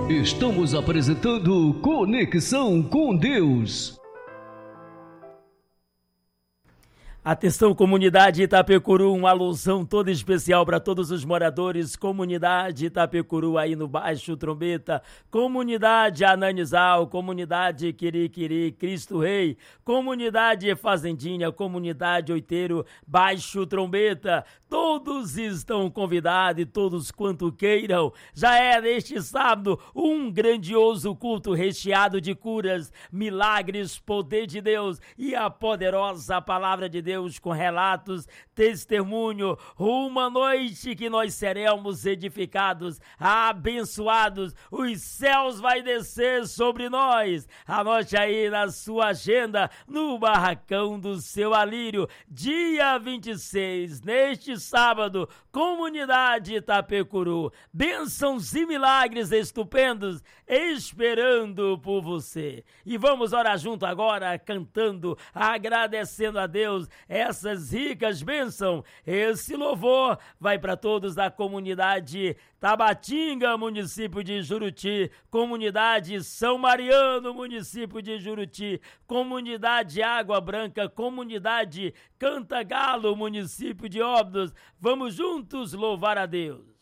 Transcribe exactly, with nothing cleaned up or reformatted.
Estamos apresentando Conexão com Deus. Atenção, comunidade Itapecuru, uma alusão toda especial para todos os moradores. Comunidade Itapecuru aí no Baixo Trombeta, comunidade Ananizal, comunidade Quiriquiri, Cristo Rei, comunidade Fazendinha, comunidade Oiteiro, Baixo Trombeta. Todos estão convidados e todos quanto queiram. Já é neste sábado um grandioso culto recheado de curas, milagres, poder de Deus e a poderosa palavra de Deus. Com relatos, testemunho, uma noite que nós seremos edificados, abençoados, os céus vai descer sobre nós. Anote aí na sua agenda, no barracão do seu Alírio, dia vinte e seis, neste sábado, comunidade Itapecuru, bênçãos e milagres estupendos esperando por você. E vamos orar junto agora, cantando, agradecendo a Deus essas ricas bênçãos. Esse louvor vai para todos da comunidade Tabatinga, município de Juruti, comunidade São Mariano, município de Juruti, comunidade Água Branca, comunidade Cantagalo, município de Óbidos. Vamos juntos louvar a Deus.